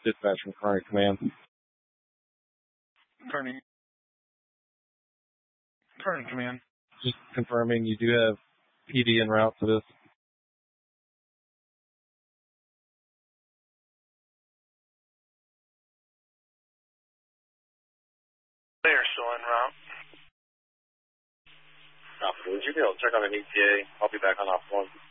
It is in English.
Dispatch from Kearney Command. Kearney Command. Just confirming you do have PD en route to this. They are still en route. Would you be able to check on an ETA? I'll be back on off one.